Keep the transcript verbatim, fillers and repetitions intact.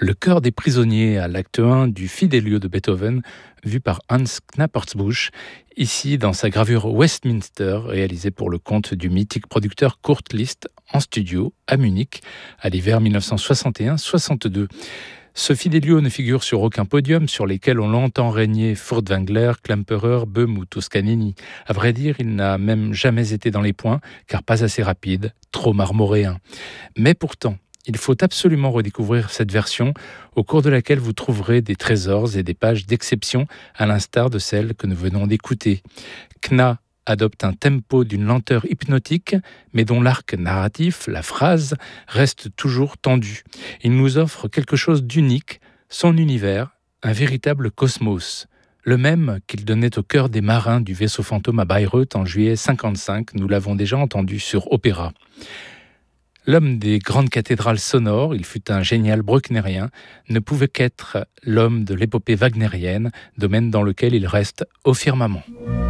Le chœur des prisonniers à l'acte un du Fidelio de Beethoven, vu par Hans Knappertsbusch, ici dans sa gravure Westminster, réalisée pour le compte du mythique producteur Kurt Liszt en studio à Munich à l'hiver dix-neuf cent soixante et un soixante-deux. Ce Fidelio ne figure sur aucun podium sur lesquels on l'entend régner Furtwängler, Klemperer, Böhm ou Toscanini. À vrai dire, il n'a même jamais été dans les points, car pas assez rapide, trop marmoréen. Mais pourtant, il faut absolument redécouvrir cette version, au cours de laquelle vous trouverez des trésors et des pages d'exception, à l'instar de celle que nous venons d'écouter. Kna adopte un tempo d'une lenteur hypnotique, mais dont l'arc narratif, la phrase, reste toujours tendu. Il nous offre quelque chose d'unique, son univers, un véritable cosmos. Le même qu'il donnait au cœur des marins du vaisseau fantôme à Bayreuth en juillet cinquante-cinq, nous l'avons déjà entendu sur Opéra. L'homme des grandes cathédrales sonores, il fut un génial brucknerien, ne pouvait qu'être l'homme de l'épopée wagnérienne, domaine dans lequel il reste au firmament.